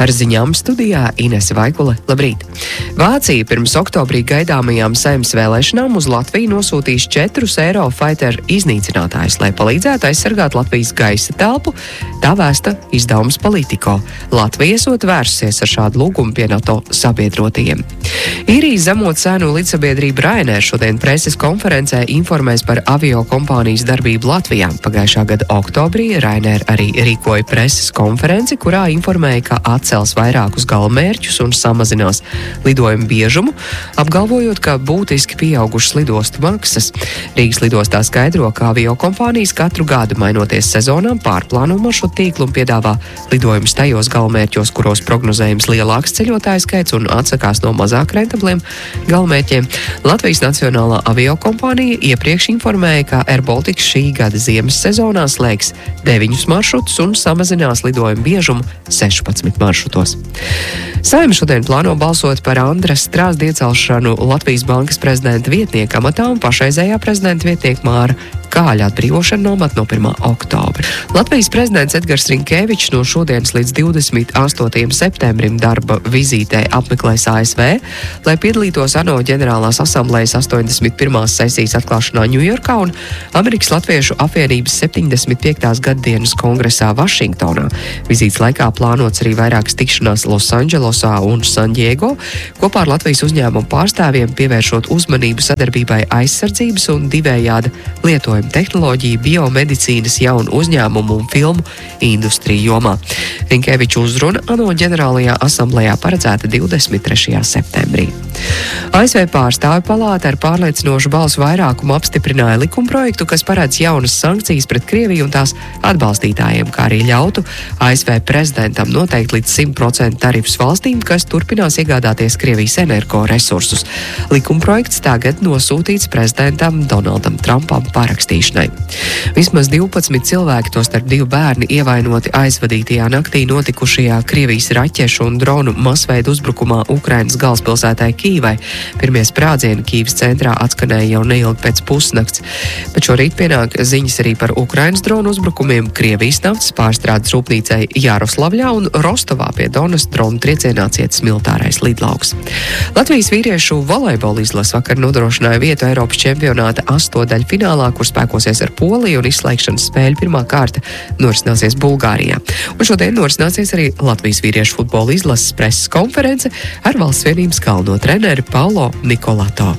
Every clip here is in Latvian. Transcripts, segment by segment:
Ar ziņām studijā Inese Vaikule. Labrīt! Vācija pirms oktobrī gaidāmajām Saeimas vēlēšanām uz Latviju nosūtīs 4 Eurofighter iznīcinātājus, lai palīdzētu aizsargāt Latvijas gaisa telpu, tā vēsta izdevums Politico. Latvija esot vērsusies ar šādu lūgumu pie NATO sabiedrotajiem. Īrijas zemo cenu līdzsabiedrība Ryanair šodien preses konferencē informēs par avio kompānijas darbību Latvijā. Pagājušā gada oktobrī Ryanair arī rīkoja preses konferenci, kurā informēja, ka atcels vairākus galamērķus un samazinās lidojumu biežumu, apgalvojot, ka būtiski pieaugušas lidostu maksas. Rīgas lidostā skaidro, ka avio kompānijas katru gadu mainoties sezonām pārplāno maršrutu tīklu un piedāvā lidojumus tajos galamērķos, kuros prognozējams lielāks ceļotāju skaits un atsakās no mazāk rentabliem galamērķiem. Latvijas Nacionālā avio kompānija iepriekš informēja, ka Air Baltica šī gada ziemas sezonā slēgs 9 maršrutus un samazinās lidojumu biežumu 16 maršrutos. Saeima šodien plāno balsot par Andras Strāzda iecelšanu Latvijas Bankas prezidenta vietnieka amatā un pašreizējā prezidenta vietnieka Māra Kāļa atbrīvošanu no amata no 1. oktobra. Latvijas prezidents Edgars Rinkevičs no šodienas līdz 28. septembrim darba vizītē apmeklēs ASV, lai piedalītos ANO ģenerālās asamblējas 81. sesijas atklāšanā Ņujorkā un Amerikas Latviešu apvienības 75. gaddienas kongresā Vašingtonā. Vizītes laikā plānots arī vairākas tikšanās Losandželosā un Sandiego, kopā ar Latvijas uzņēmumu pārstāvjiem pievēršot uzmanību sadarbībai aizsardzības un divējāda lietojuma tehnoloģiju, biomedicīnas, jaunu uzņēmumu un filmu industriju jomā. Rinkeviča uzruna ANO ģenerālajā asamblējā paredzēta 23. septembrī. ASV pārstāvju palāta ar pārliecinošu balsu vairākumu apstiprināja likumprojektu, kas paredz jaunas sankcijas pret Krieviju un tās atbalstītājiem, kā arī ļautu ASV prezidentam noteikt līdz 100% tarifus valstīm, kas turpinās iegādāties Krievijas energoresursus. Likumprojekts tagad nosūtīts prezidentam Donaldam Trumpam parakstīšanai. Vismaz 12 cilvēki, tostarp 2 bērni, ievainoti aizvadītajā naktī notikušajā Krievijas raķešu un dronu masveida uzbrukumā Ukrainas galvaspilsētai Kīvai. Pirmie sprādzieni Kīvas centrā atskanēja jau neilgi pēc pusnakts. Bet šorīt pienāk ziņas arī par Ukrainas dronu uzbrukumiem Krievijas naftas pārstrādes rūpnīcai Jaroslavļā un Rostovā pie Donas dronu triecienā cietis militārais lidlauks. Latvijas vīriešu volejbola izlase vakar nodrošināja vietu Eiropas čempionāta 8. finālā, kur spēkosies ar Poliju un izslēgšanas spēļu pirmā kārta norisināsies Bulgārijā. Un šodien norisināsies arī Latvijas vīriešu futbola izlases preses konference ar valsts vienības galveno treneri Paulo Nikolato.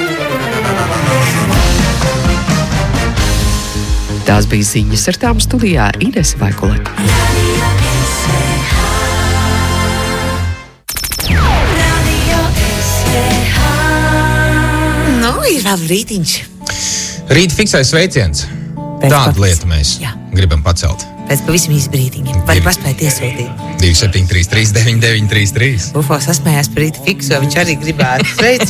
Tās bija ziņas, ar tām studijā Inese Vaikule. Nu, ir vēl rītiņš. Rīt fiksēs sveiciens. Tādu lietu mēs gribam pacelt. Pēc pavisam īsa brītiņa. Vai paspēt iesūtīt? 2733 9933. Ufo sasmējās par rīta fiksu, viņš arī gribētu sveic.